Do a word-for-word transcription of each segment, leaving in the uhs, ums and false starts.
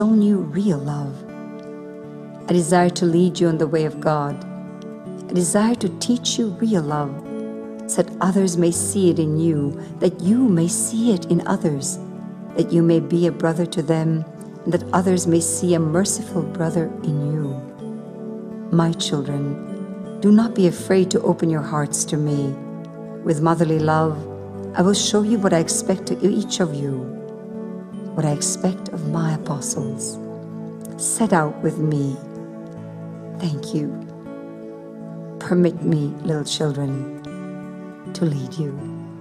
shown you real love, a desire to lead you on the way of God, a desire to teach you real love, so that others may see it in you, that you may see it in others, that you may be a brother to them, and that others may see a merciful brother in you. My children, do not be afraid to open your hearts to me. With motherly love, I will show you what I expect of each of you, what I expect of my apostles. Set out with me. Thank you. Permit me, little children, to lead you.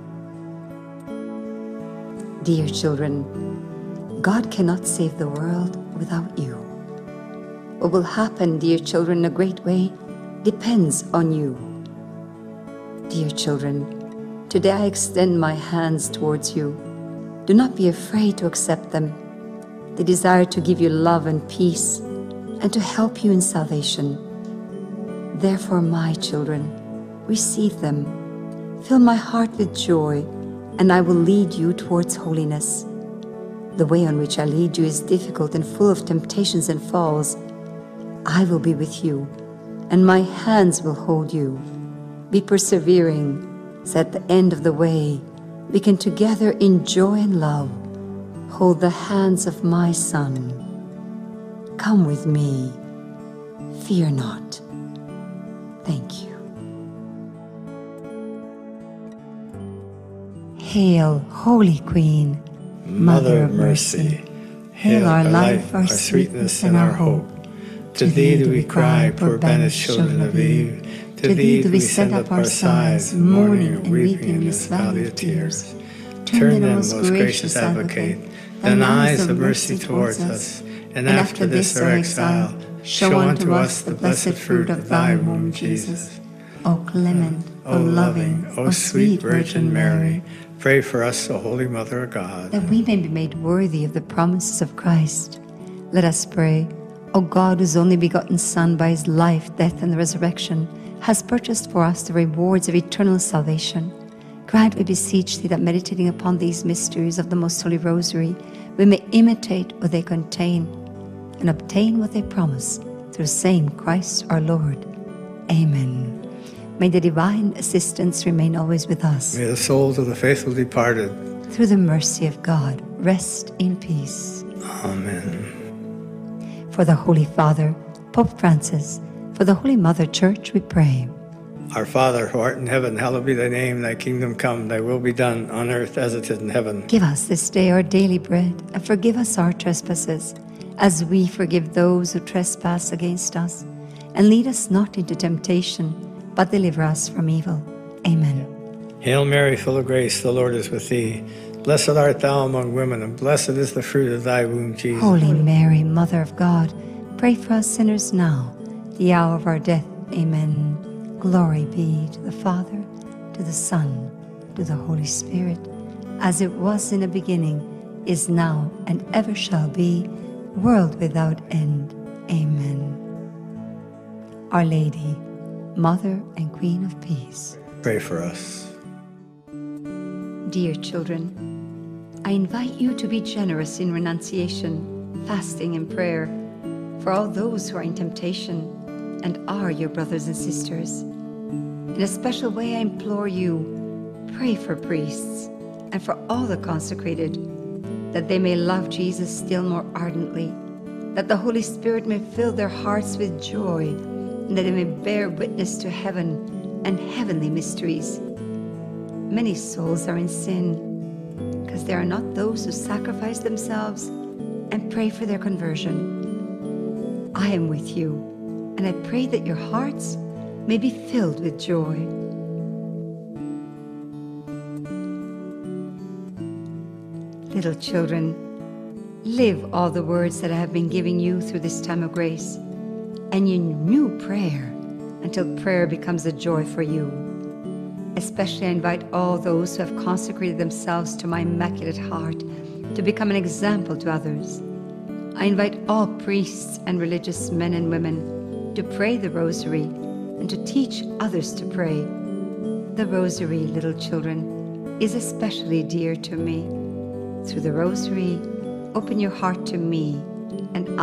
Dear children, God cannot save the world without you. What will happen, dear children, in a great way depends on you. Dear children, today I extend my hands towards you. Do not be afraid to accept them. They desire to give you love and peace and to help you in salvation. Therefore, my children, receive them. Fill my heart with joy, and I will lead you towards holiness. The way on which I lead you is difficult and full of temptations and falls. I will be with you, and my hands will hold you. Be persevering, so at the end of the way, we can together in joy and love hold the hands of my Son. Come with me. Fear not. Thank you. Hail, Holy Queen, Mother of mercy. Hail our life, our sweetness, and our hope. To thee do we cry, poor banished children of Eve. To thee do we send up our sighs, mourning and weeping in this valley of tears. Turn then, most gracious Advocate, thine eyes of mercy towards us, and after this our exile, show unto us the blessed fruit of thy womb, Jesus. O clement, O loving, O sweet Virgin Mary, pray for us, O Holy Mother of God, that we may be made worthy of the promises of Christ. Let us pray. O God, whose only begotten Son, by his life, death, and resurrection, has purchased for us the rewards of eternal salvation, grant, we beseech thee, that meditating upon these mysteries of the Most Holy Rosary, we may imitate what they contain and obtain what they promise, through the same Christ our Lord. Amen. May the divine assistance remain always with us. may the souls of the faithful departed, Through the mercy of God, rest in peace. amen. For the Holy Father, Pope Francis, for the Holy Mother Church, we pray. Our Father, who art in heaven, hallowed be thy name. Thy kingdom come, thy will be done, on earth as it is in heaven. Give us this day our daily bread, and forgive us our trespasses, as we forgive those who trespass against us. And lead us not into temptation, but deliver us from evil. Amen. Hail Mary, full of grace, the Lord is with thee. Blessed art thou among women, and blessed is the fruit of thy womb, Jesus. Holy Mary, Mother of God, pray for us sinners now, the hour of our death. Amen. Glory be to the Father, to the Son, to the Holy Spirit, as it was in the beginning, is now, and ever shall be, world without end. Amen. Our Lady, Mother and Queen of Peace, Pray for us. dear children, I invite you to be generous in renunciation, fasting, and prayer for all those who are in temptation and are your brothers and sisters. In a special way, I implore you, pray for priests and for all the consecrated, that they may love Jesus still more ardently, that the Holy Spirit may fill their hearts with joy, and that they may bear witness to heaven and heavenly mysteries. Many souls are in sin, because there are not those who sacrifice themselves and pray for their conversion. I am with you, and I pray that your hearts may be filled with joy. Little children, live all the words that I have been giving you through this time of grace, and you renew prayer until prayer becomes a joy for you. Especially I invite all those who have consecrated themselves to my Immaculate Heart to become an example to others. I invite all priests and religious men and women to pray the Rosary and to teach others to pray. The Rosary, little children, is especially dear to me. Through the Rosary, open your heart to me